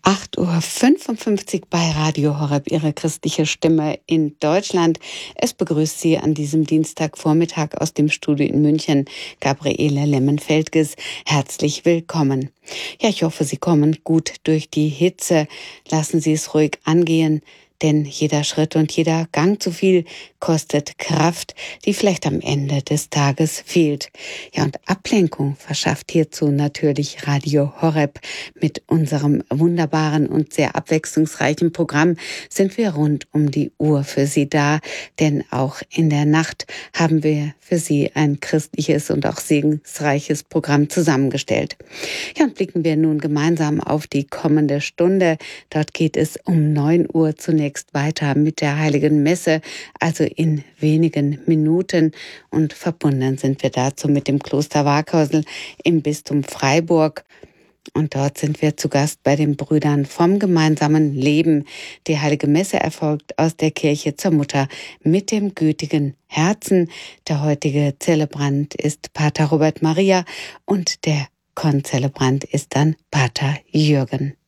8:55 Uhr bei Radio Horeb, Ihre christliche Stimme in Deutschland. Es begrüßt Sie an diesem Dienstagvormittag aus dem Studio in München Gabriele Lemmenfeldges. Herzlich willkommen. Ja, ich hoffe, Sie kommen gut durch die Hitze. Lassen Sie es ruhig angehen, denn jeder Schritt und jeder Gang zu viel kostet Kraft, die vielleicht am Ende des Tages fehlt. Ja, und Ablenkung verschafft hierzu natürlich Radio Horeb. Mit unserem wunderbaren und sehr abwechslungsreichen Programm sind wir rund um die Uhr für Sie da, denn auch in der Nacht haben wir für Sie ein christliches und auch segensreiches Programm zusammengestellt. Ja, und blicken wir nun gemeinsam auf die kommende Stunde. Dort geht es um 9 Uhr zunächst weiter mit der Heiligen Messe, also in wenigen Minuten. Und verbunden sind wir dazu mit dem Kloster Warkausel im Bistum Freiburg. Und dort sind wir zu Gast bei den Brüdern vom gemeinsamen Leben. Die Heilige Messe erfolgt aus der Kirche zur Mutter mit dem gütigen Herzen. Der heutige Zelebrant ist Pater Robert Maria und der Konzelebrant ist dann Pater Jürgen.